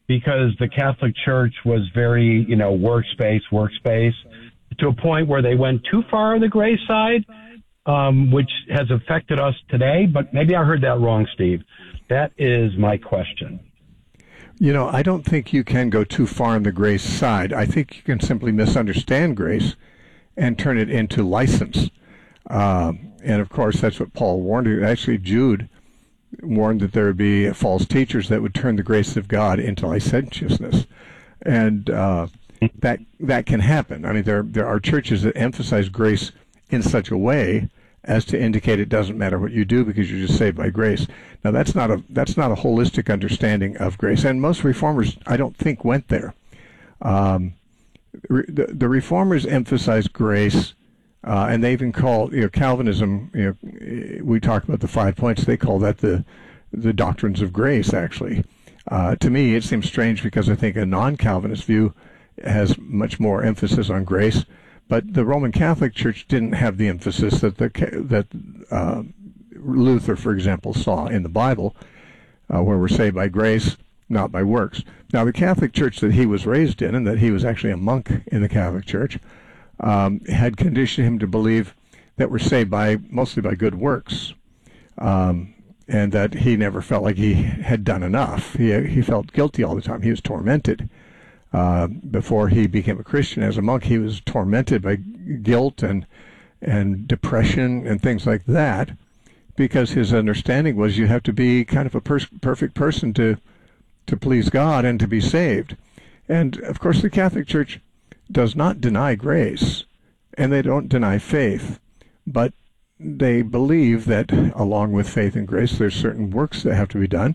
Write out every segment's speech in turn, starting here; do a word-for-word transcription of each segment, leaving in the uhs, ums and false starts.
because the Catholic Church was very, you know, workspace, workspace, to a point where they went too far on the grace side, um, which has affected us today. But maybe I heard that wrong, Steve. That is my question. You know, I don't think you can go too far on the grace side. I think you can simply misunderstand grace and turn it into license. Uh, and, of course, that's what Paul warned. Actually, Jude warned that there would be false teachers that would turn the grace of God into licentiousness. And uh, that that can happen. I mean, there there are churches that emphasize grace in such a way as to indicate it doesn't matter what you do because you're just saved by grace. Now, that's not a that's not a holistic understanding of grace, and most reformers, I don't think, went there. Um, the, the reformers emphasize grace, uh, and they even call, you know, Calvinism. You know, we talk about the five points. They call that the the doctrines of grace. Actually, uh, to me, it seems strange because I think a non-Calvinist view has much more emphasis on grace. But the Roman Catholic Church didn't have the emphasis that the that uh, Luther, for example, saw in the Bible, uh, where we're saved by grace, not by works. Now, the Catholic Church that he was raised in, and that he was actually a monk in the Catholic Church, um, had conditioned him to believe that we're saved by mostly by good works, um, and that he never felt like he had done enough. He he felt guilty all the time. He was tormented. Uh, before he became a Christian as a monk, he was tormented by guilt and and depression and things like that, because his understanding was you have to be kind of a pers- perfect person to to please God and to be saved. And of course, the Catholic Church does not deny grace, and they don't deny faith, but they believe that along with faith and grace, there's certain works that have to be done.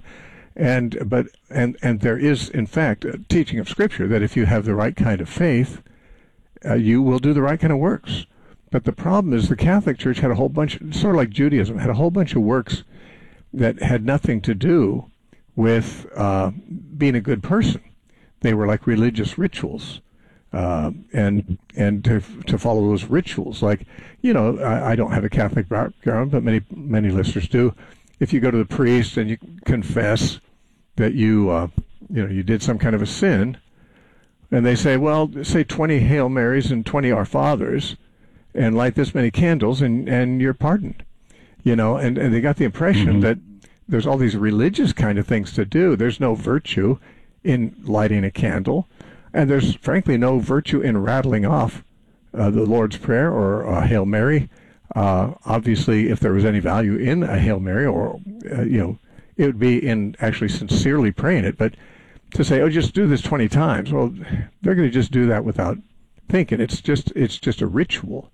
And but and and there is, in fact, a teaching of Scripture that if you have the right kind of faith, uh, you will do the right kind of works. But the problem is the Catholic Church had a whole bunch, sort of like Judaism, had a whole bunch of works that had nothing to do with uh, being a good person. They were like religious rituals, uh, and and to to follow those rituals, like, you know, I, I don't have a Catholic background, but many many listeners do. If you go to the priest and you confess that you, uh, you know, you did some kind of a sin, and they say, well, say twenty Hail Marys and twenty Our Fathers, and light this many candles, and, and you're pardoned, you know, and, and they got the impression mm-hmm. that there's all these religious kind of things to do. There's no virtue in lighting a candle, and there's frankly no virtue in rattling off uh, the Lord's Prayer or a Hail Mary. Uh, obviously, if there was any value in a Hail Mary, or, uh, you know, it would be in actually sincerely praying it. But to say, oh, just do this twenty times, well, they're going to just do that without thinking. It's just it's just a ritual.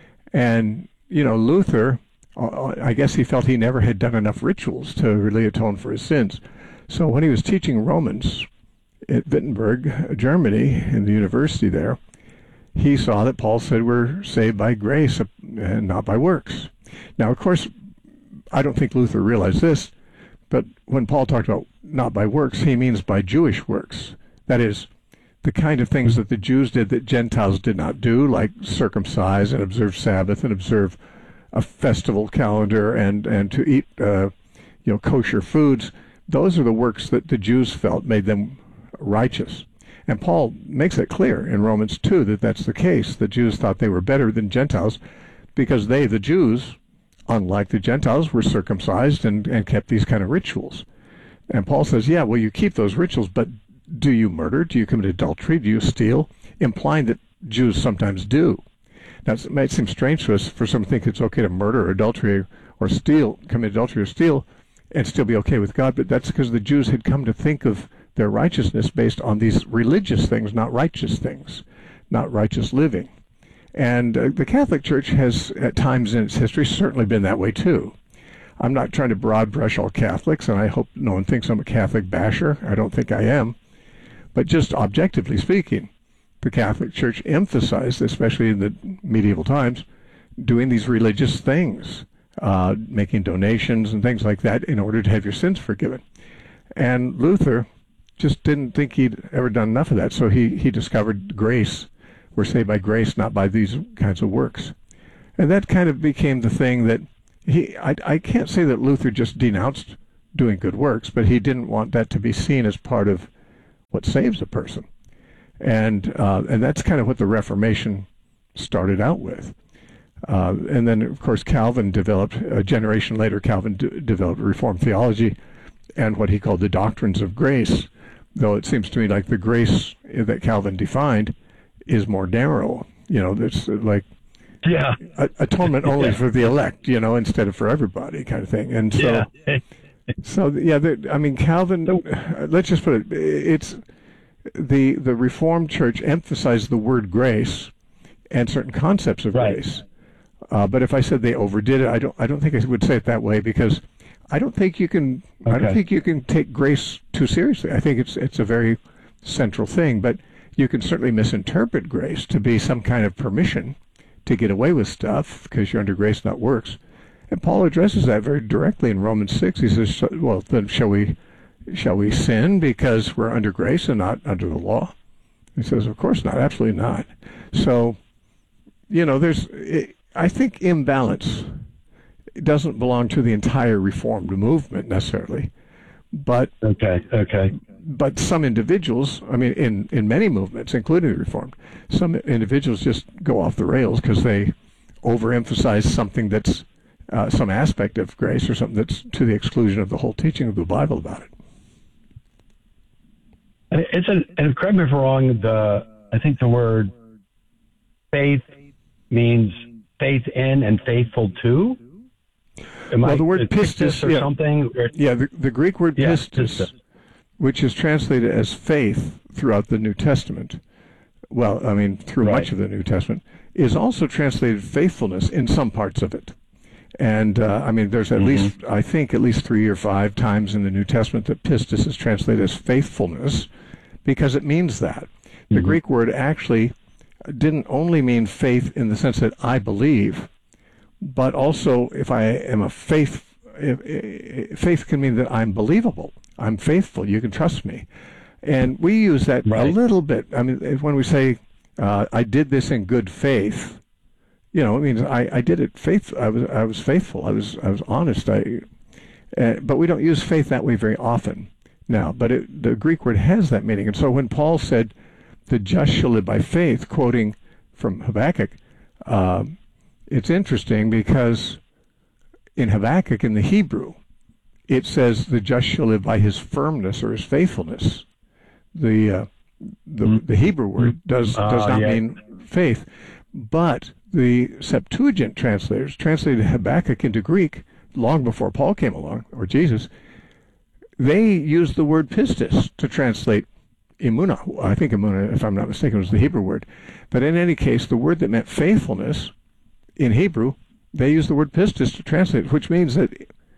And, you know, Luther, uh, I guess he felt he never had done enough rituals to really atone for his sins. So when he was teaching Romans at Wittenberg, Germany, in the university there, he saw that Paul said we're saved by grace and not by works. Now, of course, I don't think Luther realized this, but when Paul talked about not by works, he means by Jewish works. That is, the kind of things that the Jews did that Gentiles did not do, like circumcise and observe Sabbath and observe a festival calendar and, and to eat uh, you know, kosher foods. Those are the works that the Jews felt made them righteous. And Paul makes it clear in Romans two that that's the case. The Jews thought they were better than Gentiles because they, the Jews, unlike the Gentiles, were circumcised and, and kept these kind of rituals. And Paul says, yeah, well, you keep those rituals, but do you murder? Do you commit adultery? Do you steal? Implying that Jews sometimes do. Now, it might seem strange to us for some to think it's okay to murder or adultery or steal, commit adultery or steal, and still be okay with God, but that's because the Jews had come to think of their righteousness based on these religious things, not righteous things, not righteous living. And uh, the Catholic Church has, at times in its history, certainly been that way too. I'm not trying to broad brush all Catholics, and I hope no one thinks I'm a Catholic basher. I don't think I am. But just objectively speaking, the Catholic Church emphasized, especially in the medieval times, doing these religious things, uh, making donations and things like that in order to have your sins forgiven. And Luther just didn't think he'd ever done enough of that, so he, he discovered grace. We're saved by grace, not by these kinds of works. And that kind of became the thing that he, I, I can't say that Luther just denounced doing good works, but he didn't want that to be seen as part of what saves a person. And uh, and that's kind of what the Reformation started out with. Uh, and then, of course, Calvin developed, a generation later, Calvin d- developed Reformed theology and what he called the doctrines of grace, though it seems to me like the grace that Calvin defined is more narrow. You know, it's like yeah. a- atonement only yeah. for the elect, you know, instead of for everybody kind of thing. And so, yeah. so yeah, the, I mean, Calvin, uh, let's just put it, it's the, the Reformed Church emphasized the word grace and certain concepts of right. grace. Uh, but if I said they overdid it, I don't. I don't think I would say it that way, because I don't think you can. Okay. I don't think you can take grace too seriously. I think it's it's a very central thing, but you can certainly misinterpret grace to be some kind of permission to get away with stuff because you're under grace, not works. And Paul addresses that very directly in Romans six. He says, "Well, then shall we shall we sin because we're under grace and not under the law?" He says, "Of course not. Absolutely not." So, you know, there's. It, I think imbalance doesn't belong to the entire Reformed movement necessarily, but okay, okay. But some individuals, I mean, in, in many movements, including the Reformed, some individuals just go off the rails because they overemphasize something that's uh, some aspect of grace or something that's to the exclusion of the whole teaching of the Bible about it. And it's a, and correct me if I'm wrong. The I think the word faith means faith in and faithful to? Am well, I, the word pistis, or yeah, something? Or, yeah, the, the Greek word yeah, pistis, pistis, which is translated as faith throughout the New Testament, well, I mean, through right. much of the New Testament, is also translated faithfulness in some parts of it. And, uh, I mean, there's at mm-hmm. least, I think, at least three or five times in the New Testament that pistis is translated as faithfulness because it means that. The mm-hmm. Greek word actually didn't only mean faith in the sense that I believe, but also if I am a faith, if, if, faith can mean that I'm believable. I'm faithful. You can trust me. And we use that right. a little bit. I mean, when we say, uh, I did this in good faith, you know, it means I, I did it faith. I was I was faithful. I was I was honest. I, uh, but we don't use faith that way very often now. But it, the Greek word has that meaning. And so when Paul said, "The just shall live by faith," quoting from Habakkuk, uh, it's interesting because in Habakkuk, in the Hebrew, it says, "The just shall live by his firmness," or his faithfulness. The uh, the, mm-hmm. the Hebrew word does does uh, not yeah. mean faith, but the Septuagint translators translated Habakkuk into Greek long before Paul came along, or Jesus. They used the word pistis to translate emunah. I think emunah, if I'm not mistaken, was the Hebrew word. But in any case, the word that meant faithfulness in Hebrew, they used the word pistis to translate, which means that,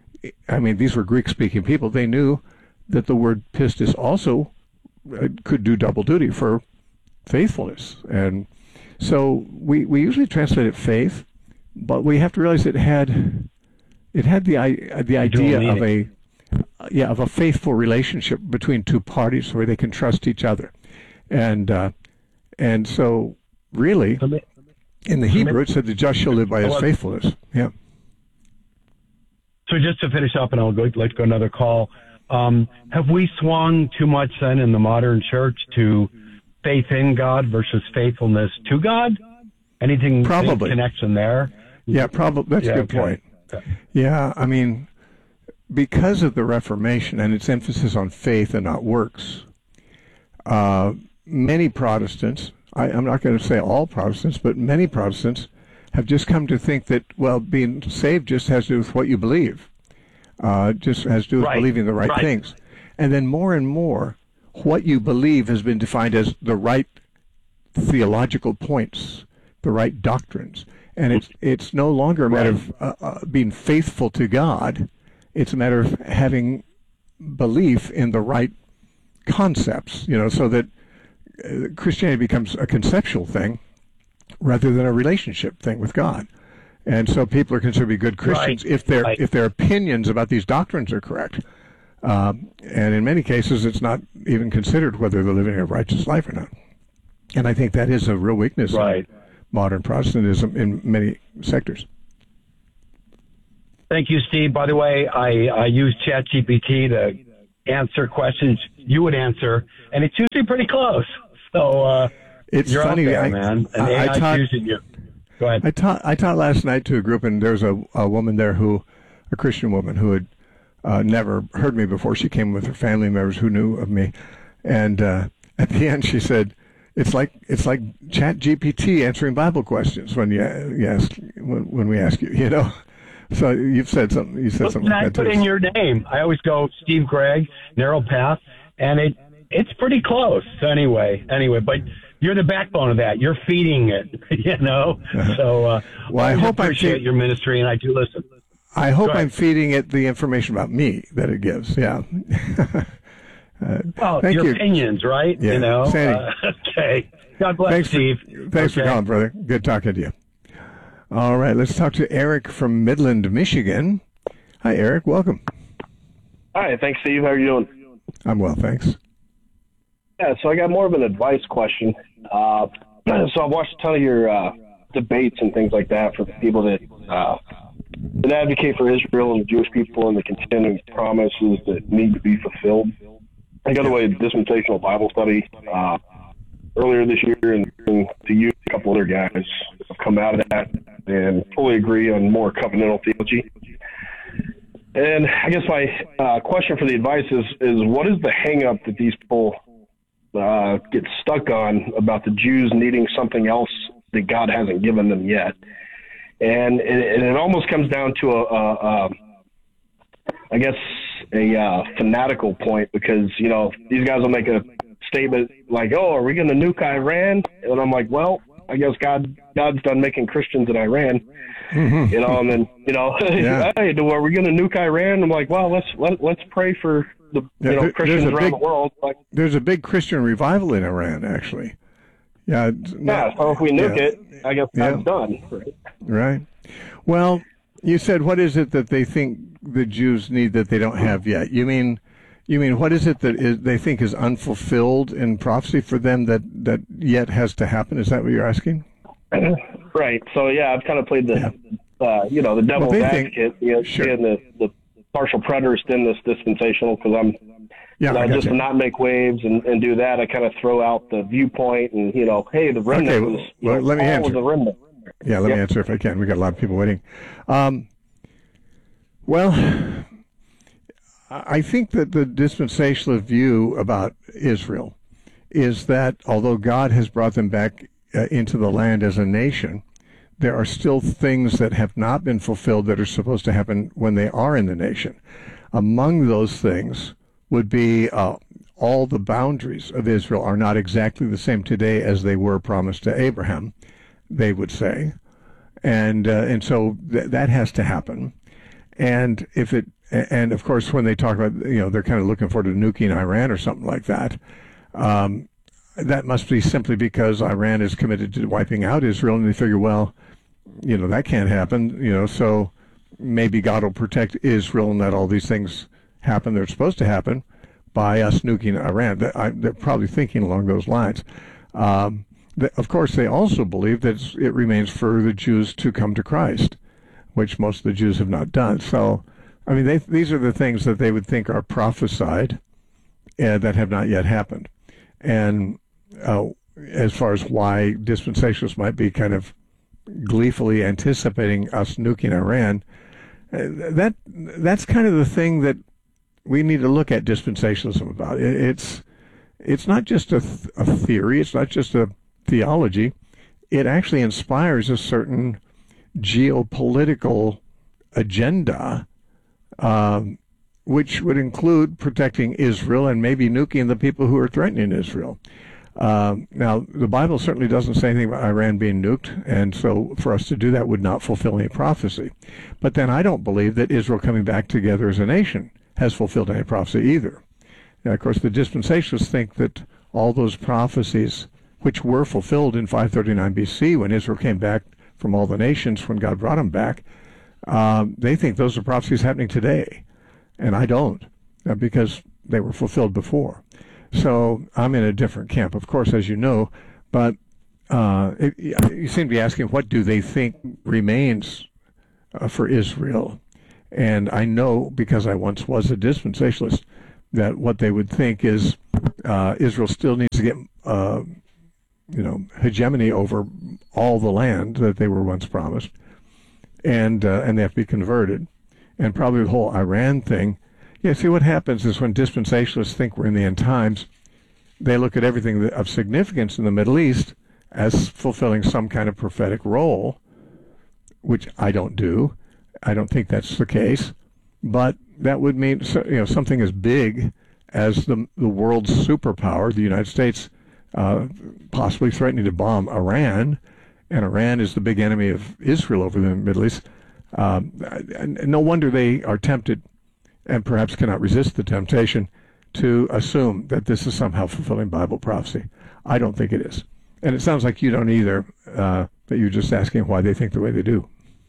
I mean, these were Greek-speaking people. They knew that the word pistis also could do double duty for faithfulness. And so we, we usually translate it faith, but we have to realize it had it had the the idea of a yeah of a faithful relationship between two parties where they can trust each other, and uh, and so really in the Hebrew it said the just shall live by his faithfulness. Yeah. So just to finish up, and I'll go like go another call. Um, have we swung too much then in the modern church to faith in God versus faithfulness to God? Anything probably connection there? Yeah, probably. That's yeah, a good okay. point. Okay. Yeah, I mean, because of the Reformation and its emphasis on faith and not works, uh, many Protestants, I, I'm not going to say all Protestants, but many Protestants have just come to think that, well, being saved just has to do with what you believe. Uh, just has to do with right. believing the right, right things. And then more and more, what you believe has been defined as the right theological points, the right doctrines. And it's it's no longer a matter right. of uh, uh, being faithful to God. It's a matter of having belief in the right concepts, you know, so that uh, Christianity becomes a conceptual thing rather than a relationship thing with God. And so people are considered to be good Christians right. if their right. if their opinions about these doctrines are correct. Um, and in many cases, it's not even considered whether they're living a righteous life or not. And I think that is a real weakness right. in modern Protestantism in many sectors. Thank you, Steve. By the way, I, I use ChatGPT to answer questions you would answer, and it's usually pretty close. So uh, it's you're funny, out there, I, man. And I, A I's I taught, using you. Go ahead. I taught I taught last night to a group, and there's a, a woman there who, a Christian woman who had uh, never heard me before. She came with her family members who knew of me, and uh, at the end she said, "It's like it's like Chat G P T answering Bible questions when you, you ask when, when we ask you, you know." So you've said something. You said Well, something I like that put too. in your name. I always go Steve Gregg, Narrow Path, and it it's pretty close. Anyway, anyway, but you're the backbone of that. You're feeding it, you know. Uh-huh. So, uh, well, I hope I appreciate feed, your ministry, and I do listen. I hope I'm feeding it the information about me that it gives. Yeah. uh, well, thank your you. opinions, right? Yeah. You know. Uh, okay. God bless, thanks Steve. For, thanks okay. for calling, brother. Good talking to you. All right, let's talk to Eric from Midland, Michigan. Hi, Eric. Welcome. Hi, thanks, Steve. How are you doing? I'm well, thanks. Yeah, so I got more of an advice question. Uh, so I've watched a ton of your uh, debates and things like that for people that, uh, that advocate for Israel and the Jewish people and the continuing promises that need to be fulfilled. I got away a dispensational Bible study uh, earlier this year, and, and to you, a couple other guys have come out of that and fully agree on more covenantal theology. And I guess my uh, question for the advice is, is what is the hang-up that these people uh, get stuck on about the Jews needing something else that God hasn't given them yet? And it, and it almost comes down to a, a, a I guess, a uh, fanatical point, because, you know, these guys will make a statement like, oh, are we going to nuke Iran? And I'm like, well, I guess God God's done making Christians in Iran, mm-hmm. you know, and then, you know, yeah. hey, are we going to nuke Iran? I'm like, well, let's let, let's pray for the yeah, you know there, Christians around big, the world. Like, there's a big Christian revival in Iran, actually. Yeah. Yeah. So if we nuke yeah. it, I guess that's yeah. done. Right? right. Well, you said, what is it that they think the Jews need that they don't have yet? You mean, you mean what is it that is, they think is unfulfilled in prophecy for them that, that yet has to happen? Is that what you're asking? Right. So yeah, I've kind of played the, yeah. uh, you know, the devil's well, advocate, think, you know, sure. being the, the partial preterist in this dispensational, because I'm, yeah, you know, just you. to not make waves and, and do that, I kind of throw out the viewpoint and, you know, hey, the remnant okay, was, well, you know, let me answer. was a remnant. Yeah, let yep. me answer if I can. We got a lot of people waiting. Um, well, I think that the dispensationalist view about Israel is that although God has brought them back uh, into the land as a nation, there are still things that have not been fulfilled that are supposed to happen when they are in the nation. Among those things would be uh, all the boundaries of Israel are not exactly the same today as they were promised to Abraham, they would say. And uh, and so th- that has to happen. And if it and of course when they talk about, you know, they're kind of looking forward to nuking Iran or something like that, um, that must be simply because Iran is committed to wiping out Israel, and they figure, well, you know, that can't happen, you know, so maybe God will protect Israel and let all these things happen that are supposed to happen by us nuking Iran. They're probably thinking along those lines. Um, of course, they also believe that it remains for the Jews to come to Christ, which most of the Jews have not done. So, I mean, they, these are the things that they would think are prophesied uh, that have not yet happened. And uh, as far as why dispensationalists might be kind of gleefully anticipating us nuking Iran, uh, that that's kind of the thing that we need to look at dispensationalism about. It, it's it's not just a, th- a theory. It's not just a theology. It actually inspires a certain geopolitical agenda, um, which would include protecting Israel and maybe nuking the people who are threatening Israel. Um, now, the Bible certainly doesn't say anything about Iran being nuked, and so for us to do that would not fulfill any prophecy. But then I don't believe that Israel coming back together as a nation has fulfilled any prophecy either. Now, of course, the dispensationalists think that all those prophecies, which were fulfilled in five thirty-nine B C when Israel came back from all the nations, when God brought them back, um, they think those are prophecies happening today. And I don't, uh, because they were fulfilled before. So I'm in a different camp, of course, as you know, but uh, it, you seem to be asking, what do they think remains uh, for Israel? And I know, because I once was a dispensationalist, that what they would think is uh, Israel still needs to get, uh, you know, hegemony over all the land that they were once promised, and uh, and they have to be converted. And probably the whole Iran thing. Yeah, see, what happens is when dispensationalists think we're in the end times, they look at everything of significance in the Middle East as fulfilling some kind of prophetic role, which I don't do. I don't think that's the case. But that would mean, you know, something as big as the the world's superpower, the United States, uh, possibly threatening to bomb Iran, and Iran is the big enemy of Israel over the Middle East. Um, and no wonder they are tempted, and perhaps cannot resist the temptation, to assume that this is somehow fulfilling Bible prophecy. I don't think it is. And it sounds like you don't either, uh, that you're just asking why they think the way they do.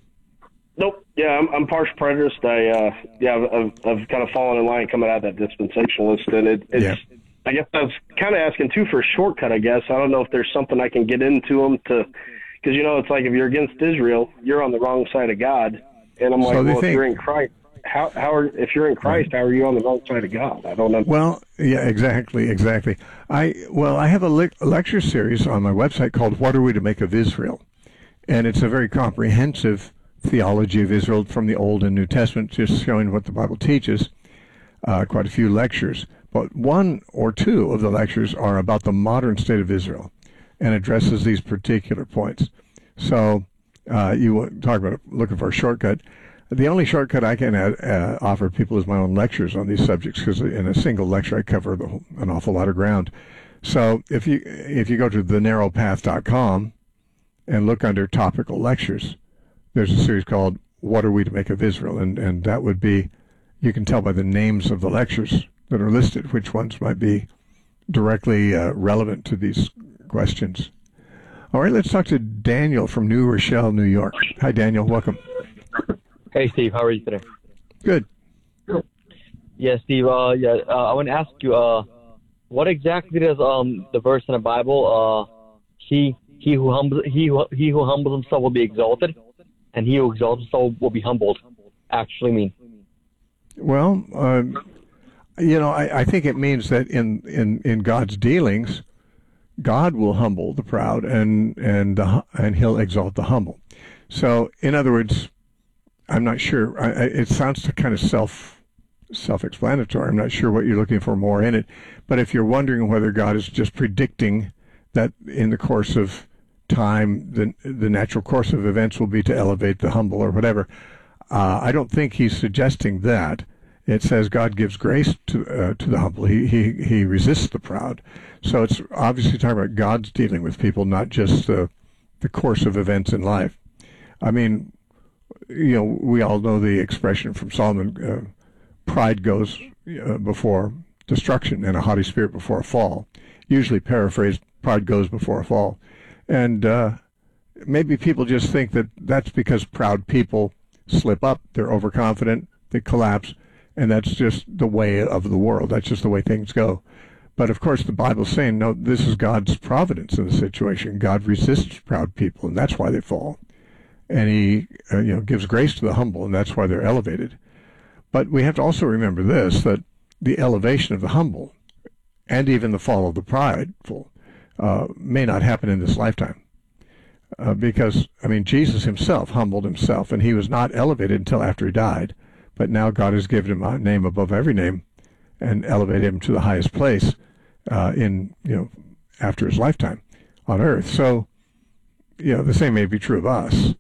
Nope. Yeah, I'm, I'm partial preterist. I, uh, yeah, I've, I've kind of fallen in line coming out of that dispensationalist, and it, it's, yeah. I guess I was kind of asking, too, for a shortcut, I guess. I don't know if there's something I can get into them to, because, you know, it's like if you're against Israel, you're on the wrong side of God. And I'm like, so well, if think, you're in Christ, how, how are, if you're in Christ, how are you on the wrong side of God? I don't know. Well, yeah, exactly, exactly. I Well, I have a le- lecture series on my website called What Are We to Make of Israel? And it's a very comprehensive theology of Israel from the Old and New Testament, just showing what the Bible teaches, uh, quite a few lectures. But one or two of the lectures are about the modern state of Israel and addresses these particular points. So uh, you talk about looking for a shortcut. The only shortcut I can add, uh, offer people is my own lectures on these subjects, because in a single lecture I cover the whole, an awful lot of ground. So if you if you go to the narrow path dot com and look under topical lectures, there's a series called What Are We to Make of Israel? And, and that would be, you can tell by the names of the lectures that are listed which ones might be directly uh, relevant to these questions. All right, let's talk to Daniel from New Rochelle, New York. Hi, Daniel. Welcome. Hey, Steve. How are you today? Good. Yeah, Steve. Uh, yeah, uh, I want to ask you, uh, what exactly does um the verse in the Bible, uh, he he who humbles he who, he who humbles himself will be exalted, and he who exalts himself will be humbled, actually mean? Well, uh, you know, I, I think it means that in, in, in God's dealings, God will humble the proud, and and uh, and He'll exalt the humble. So, in other words, I'm not sure. I, I, it sounds kind of self self-explanatory. I'm not sure what you're looking for more in it. But if you're wondering whether God is just predicting that in the course of time, the the natural course of events will be to elevate the humble or whatever, uh, I don't think He's suggesting that. It says God gives grace to uh, to the humble. He he he resists the proud. So it's obviously talking about God's dealing with people, not just the the course of events in life. I mean, you know, we all know the expression from Solomon: uh, "Pride goes uh, before destruction, and a haughty spirit before a fall." Usually paraphrased, "Pride goes before a fall," and uh, maybe people just think that that's because proud people slip up, they're overconfident, they collapse. And that's just the way of the world. That's just the way things go. But of course, the Bible's saying, no, this is God's providence in the situation. God resists proud people, and that's why they fall. And He, uh, you know, gives grace to the humble, and that's why they're elevated. But we have to also remember this: that the elevation of the humble, and even the fall of the prideful, uh, may not happen in this lifetime. Uh, because, I mean, Jesus Himself humbled Himself, and He was not elevated until after He died. But now God has given Him a name above every name, and elevated Him to the highest place uh, in you know after His lifetime on earth. So, you know, the same may be true of us.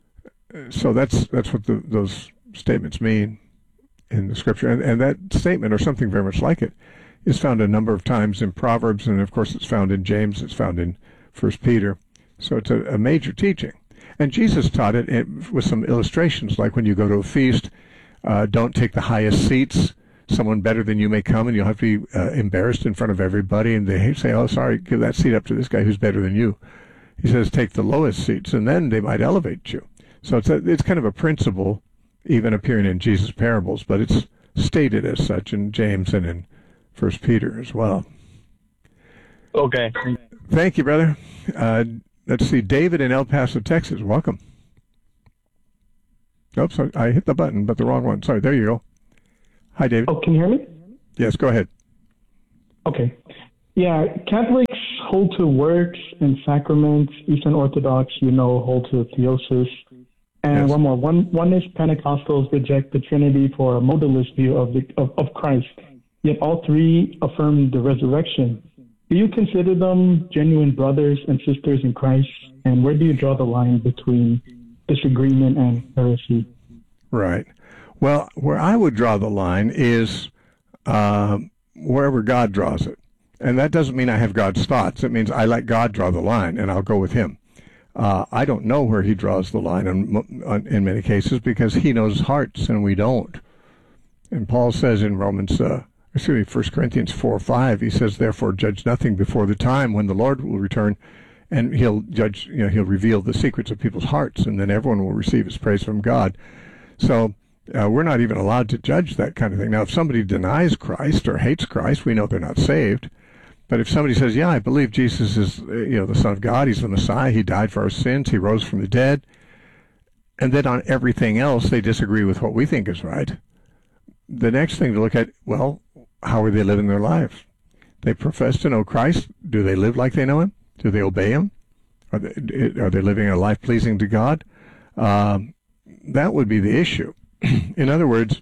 So that's that's what the, those statements mean in the Scripture, and, and that statement, or something very much like it, is found a number of times in Proverbs, and of course it's found in James. It's found in First Peter. So it's a, a major teaching, and Jesus taught it with some illustrations, like when you go to a feast. Uh, don't take the highest seats. Someone better than you may come, and you'll have to be uh, embarrassed in front of everybody. And they say, oh, sorry, give that seat up to this guy who's better than you. He says, take the lowest seats, and then they might elevate you. So it's a, it's kind of a principle, even appearing in Jesus' parables, but it's stated as such in James and in First Peter as well. Okay. Thank you, brother. Uh, let's see, David in El Paso, Texas. Welcome. Oops, I hit the button, but the wrong one. Sorry, there you go. Hi, David. Oh, can you hear me? Yes, go ahead. Okay. Yeah, Catholics hold to works and sacraments. Eastern Orthodox, you know, hold to theosis. And Yes. one more. One, oneness Pentecostals reject the Trinity for a modalist view of, the, of, of Christ. Yet all three affirm the resurrection. Do you consider them genuine brothers and sisters in Christ? And where do you draw the line between disagreement and heresy? Right. Well, where I would draw the line is uh, wherever God draws it. And that doesn't mean I have God's thoughts. It means I let God draw the line, and I'll go with him. Uh, I don't know where he draws the line in, in many cases because he knows hearts and we don't. And Paul says in Romans, uh, excuse me, First Corinthians four five, he says, therefore judge nothing before the time when the Lord will return, and he'll judge, you know, he'll reveal the secrets of people's hearts, and then everyone will receive his praise from God. So uh, we're not even allowed to judge that kind of thing. Now, if somebody denies Christ or hates Christ, we know they're not saved. But if somebody says, yeah, I believe Jesus is, you know, the Son of God, he's the Messiah, he died for our sins, he rose from the dead, and then on everything else they disagree with what we think is right, the next thing to look at, well, how are they living their lives? They profess to know Christ. Do they live like they know him? Do they obey him? Are they, are they living a life pleasing to God? Um, that would be the issue. In other words,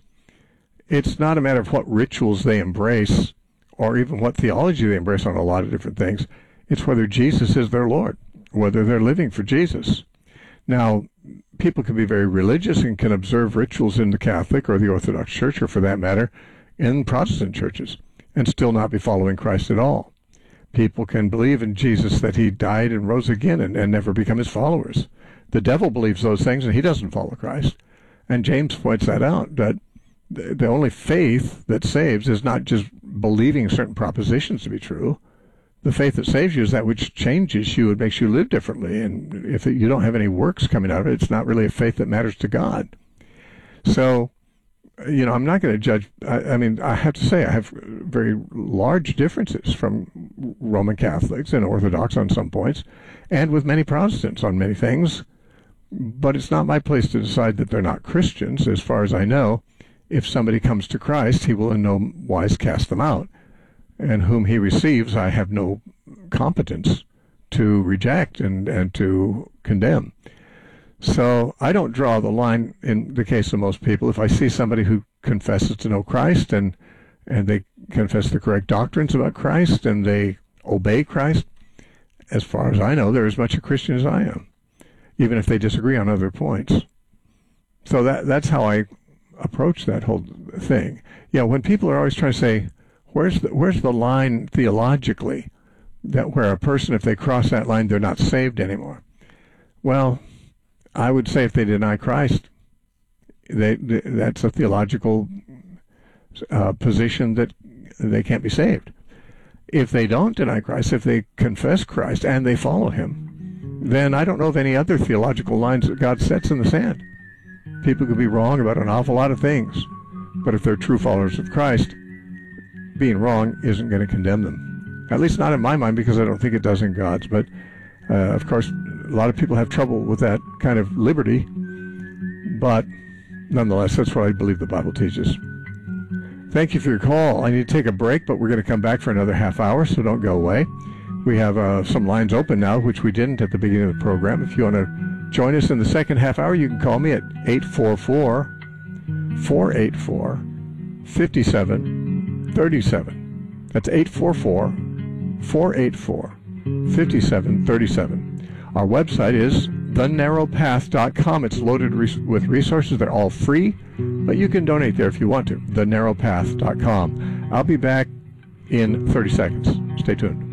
it's not a matter of what rituals they embrace or even what theology they embrace on a lot of different things. It's whether Jesus is their Lord, whether they're living for Jesus. Now, people can be very religious and can observe rituals in the Catholic or the Orthodox Church, or for that matter, in Protestant churches, and still not be following Christ at all. People can believe in Jesus, that he died and rose again, and, and never become his followers. The devil believes those things, and he doesn't follow Christ. And James points that out, that the only faith that saves is not just believing certain propositions to be true. The faith that saves you is that which changes you and makes you live differently. And if you don't have any works coming out of it, it's not really a faith that matters to God. So, you know, I'm not going to judge. I, I mean, I have to say I have very large differences from Roman Catholics and Orthodox on some points, and with many Protestants on many things. But it's not my place to decide that they're not Christians. As far as I know, if somebody comes to Christ, he will in no wise cast them out. And whom he receives, I have no competence to reject and, and to condemn. So I don't draw the line in the case of most people. If I see somebody who confesses to know Christ and and they confess the correct doctrines about Christ and they obey Christ, as far as I know, they're as much a Christian as I am, even if they disagree on other points. So that that's how I approach that whole thing. Yeah, when people are always trying to say, where's the, where's the line theologically, that where a person, if they cross that line, they're not saved anymore? Well, I would say if they deny Christ, they, they that's a theological uh, position that they can't be saved. If they don't deny Christ, if they confess Christ and they follow him, then I don't know of any other theological lines that God sets in the sand. People could be wrong about an awful lot of things, but if they're true followers of Christ, being wrong isn't going to condemn them. At least not in my mind, because I don't think it does in God's. But, uh, of course, a lot of people have trouble with that kind of liberty. But, nonetheless, that's what I believe the Bible teaches. Thank you for your call. I need to take a break, but we're going to come back for another half hour, so don't go away. We have uh, some lines open now, which we didn't at the beginning of the program. If you want to join us in the second half hour, you can call me at eight four four, four eight four, five seven three seven. That's eight four four, four eight four, five seven three seven. Our website is the narrow path dot com. It's loaded res- with resources. They're all free, but you can donate there if you want to. the narrow path dot com. I'll be back in thirty seconds. Stay tuned.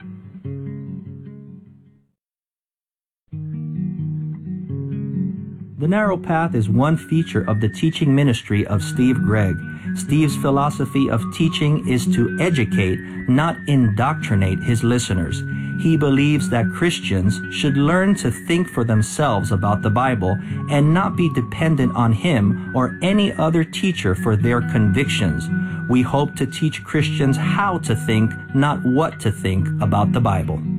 The Narrow Path is one feature of the teaching ministry of Steve Gregg. Steve's philosophy of teaching is to educate, not indoctrinate his listeners. He believes that Christians should learn to think for themselves about the Bible and not be dependent on him or any other teacher for their convictions. We hope to teach Christians how to think, not what to think about the Bible.